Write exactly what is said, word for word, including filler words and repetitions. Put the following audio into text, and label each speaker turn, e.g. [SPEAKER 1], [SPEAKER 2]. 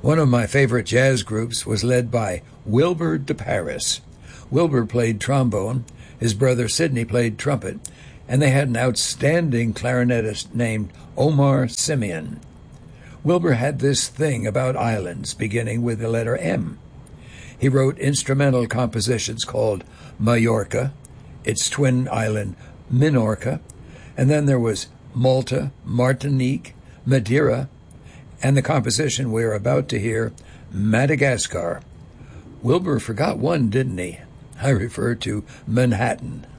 [SPEAKER 1] One of my favorite jazz groups was led by Wilbur de Paris. Wilbur played trombone, his brother Sidney played trumpet, and they had an outstanding clarinetist named Omar Simeon. Wilbur had this thing about islands, beginning with the letter M. He wrote instrumental compositions called Majorca, its twin island Minorca, and then there was Malta, Martinique, Madeira, and the composition we're about to hear, Madagascar. Wilbur forgot one, didn't he? I refer to Manhattan.